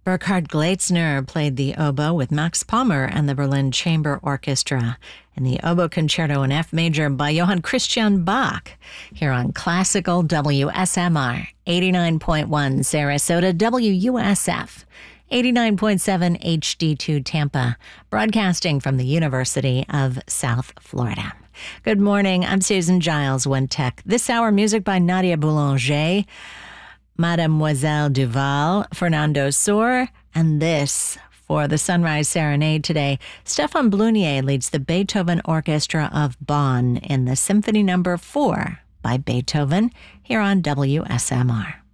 Burkhard Gleitzner played the oboe with Max Palmer and the Berlin Chamber Orchestra in the Oboe Concerto in F major by Johann Christian Bach, here on Classical WSMR, 89.1 Sarasota, WUSF, 89.7 HD2 Tampa, broadcasting from the University of South Florida. Good morning, I'm Susan Giles, One Tech. This hour, music by Nadia Boulanger, Mademoiselle Duval, Fernando Sor, and this for the Sunrise Serenade today. Stefan Blunier leads the Beethoven Orchestra of Bonn in the Symphony No. 4 by Beethoven here on WSMR.